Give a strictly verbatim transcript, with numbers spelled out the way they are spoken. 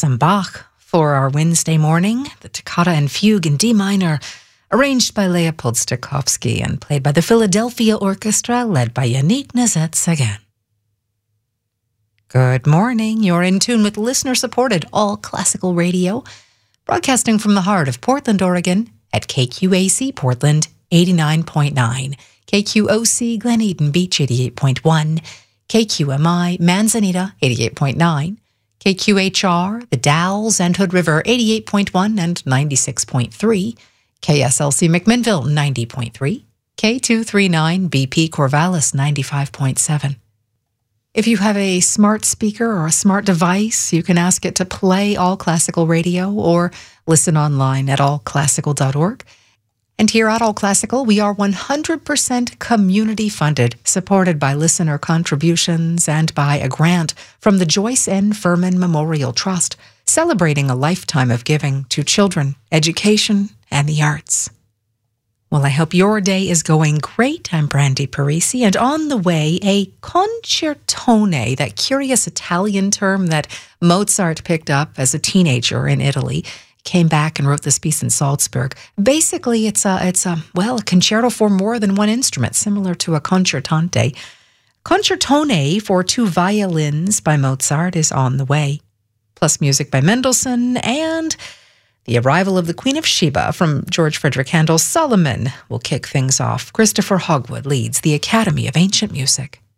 some Bach for our Wednesday morning, the Toccata and Fugue in D minor, arranged by Leopold Stokowski and played by the Philadelphia Orchestra, led by Yannick Nézet-Séguin. Good morning. You're in tune with listener-supported all classical radio, broadcasting from the heart of Portland, Oregon, at K Q A C Portland eighty-nine point nine, K Q O C Glen Eden Beach eighty-eight point one, K Q M I Manzanita eighty-eight point nine, K Q H R The Dalles and Hood River eighty-eight point one and ninety-six point three, K S L C McMinnville ninety point three, K two thirty-nine B P Corvallis ninety-five point seven. If you have a smart speaker or a smart device, you can ask it to play All Classical Radio or listen online at all classical dot org. And here at All Classical, we are one hundred percent community funded, supported by listener contributions and by a grant from the Joyce N. Furman Memorial Trust, celebrating a lifetime of giving to children, education, and the arts. Well, I hope your day is going great. I'm Brandy Parisi, and on the way, a concertone, that curious Italian term that Mozart picked up as a teenager in Italy, came back and wrote this piece in Salzburg. Basically, it's a, it's a, well, a concerto for more than one instrument, similar to a concertante. Concertone for two violins by Mozart is on the way, plus music by Mendelssohn, and the arrival of the Queen of Sheba from George Frederick Handel's Solomon will kick things off. Christopher Hogwood leads the Academy of Ancient Music.